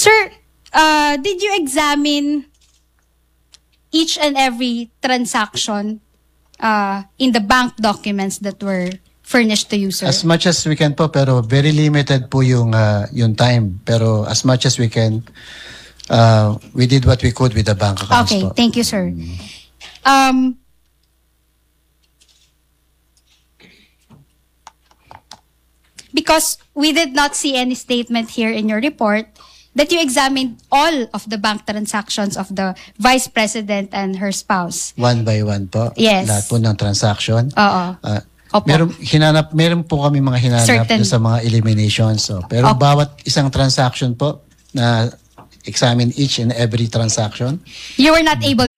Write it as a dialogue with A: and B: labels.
A: Sir, did you examine each and every transaction in the bank documents that were furnished to you, sir?
B: As much as we can po, pero very limited po yung time. Pero as much as we can, we did what we could with the bank accounts
A: Okay,
B: po.
A: thank you, sir. Because we did not see any statement here in your report that you examined all of the bank transactions of the Vice President and her spouse.
B: One by one po.
A: Yes.
B: Lahat po ng transaction.
A: Oo. Opo.
B: Meron po kami mga hinanap
A: Certain.
B: sa mga eliminations. So, pero
A: Opo.
B: bawat isang transaction po na examine each and every transaction.
A: You were not able